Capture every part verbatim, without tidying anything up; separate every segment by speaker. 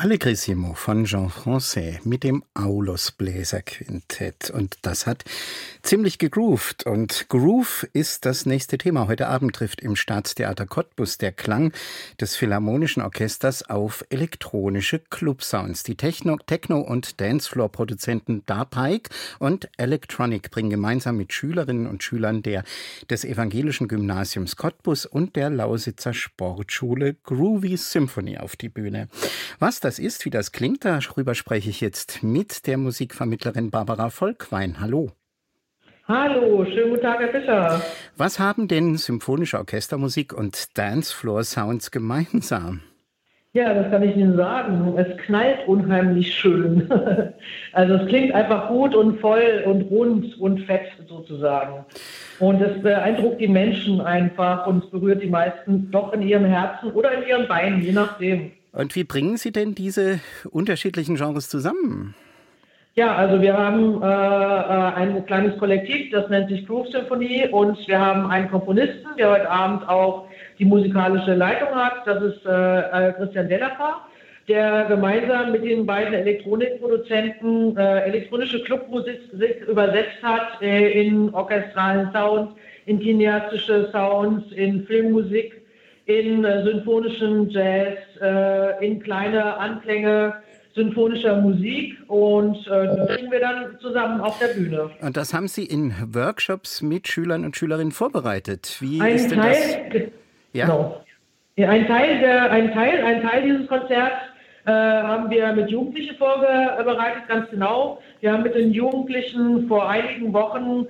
Speaker 1: Allegrissimo von Jean Français mit dem Aulus-Bläser-Quintett. Und das hat ziemlich gegroovt. Und Groove ist das nächste Thema. Heute Abend trifft im Staatstheater Cottbus der Klang des Philharmonischen Orchesters auf elektronische Club-Sounds. Die Techno-, Techno- und Dancefloor-Produzenten Darpike und Electronic bringen gemeinsam mit Schülerinnen und Schülern der, des Evangelischen Gymnasiums Cottbus und der Lausitzer Sportschule Groovy Symphony auf die Bühne. Was das ist, wie das klingt, darüber spreche ich jetzt mit der Musikvermittlerin Barbara Volkwein. Hallo.
Speaker 2: Hallo, schönen guten Tag, Herr Fischer.
Speaker 1: Was haben denn symphonische Orchestermusik und Dancefloor-Sounds gemeinsam?
Speaker 2: Ja, das kann ich Ihnen sagen. Es knallt unheimlich schön. Also es klingt einfach gut und voll und rund und fett sozusagen. Und es beeindruckt die Menschen einfach und es berührt die meisten doch in ihrem Herzen oder in ihren Beinen, je nachdem.
Speaker 1: Und wie bringen Sie denn diese unterschiedlichen Genres zusammen?
Speaker 2: Ja, also wir haben äh, ein kleines Kollektiv, das nennt sich Groove Symphony, und wir haben einen Komponisten, der heute Abend auch die musikalische Leitung hat. Das ist äh, Christian Delafer, der gemeinsam mit den beiden Elektronikproduzenten äh, elektronische Clubmusik übersetzt hat äh, in orchestralen Sounds, in kinetische Sounds, in Filmmusik, in äh, symphonischen Jazz, äh, in kleine Anklänge symphonischer Musik, und äh, das bringen wir dann zusammen auf der Bühne.
Speaker 1: Und das haben Sie in Workshops mit Schülern und Schülerinnen vorbereitet. Wie
Speaker 2: ein
Speaker 1: ist denn
Speaker 2: Teil,
Speaker 1: das? Ja?
Speaker 2: Genau. Ja, ein Teil der, ein Teil, ein Teil dieses Konzerts äh, haben wir mit Jugendlichen vorbereitet, ganz genau. Wir haben mit den Jugendlichen vor einigen Wochen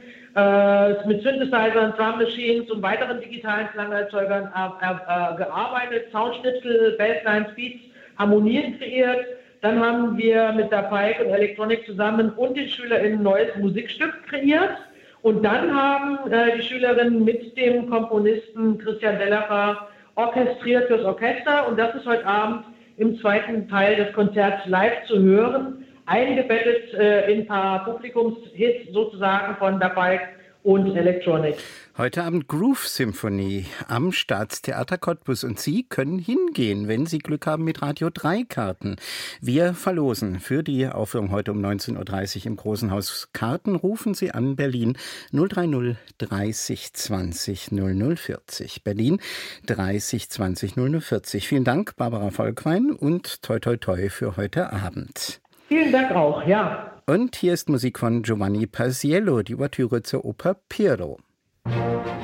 Speaker 2: äh, mit Synthesizern, Drum Machines und weiteren digitalen Klangerzeugern äh, äh, gearbeitet, Soundschnipsel, Basslines, Beats, Harmonien kreiert. Dann haben wir mit der Pike und Electronic zusammen und den SchülerInnen ein neues Musikstück kreiert. Und dann haben äh, die Schülerinnen mit dem Komponisten Christian Delafer orchestriert fürs Orchester. Und das ist heute Abend im zweiten Teil des Konzerts live zu hören, eingebettet äh, in ein paar Publikumshits sozusagen von der Pike und Electronic.
Speaker 1: Heute Abend Groove Symphony am Staatstheater Cottbus. Und Sie können hingehen, wenn Sie Glück haben, mit Radio drei Karten. Wir verlosen für die Aufführung heute um neunzehn Uhr dreißig im Großen Haus Karten. Rufen Sie an Berlin null drei null dreißig zwanzig null null vierzig. Berlin dreißig zwanzig null null vierzig. Vielen Dank, Barbara Volkwein, und toi toi toi für heute Abend.
Speaker 2: Vielen Dank auch, ja.
Speaker 1: Und hier ist Musik von Giovanni Paisiello, die Ouvertüre zur Oper Pirro.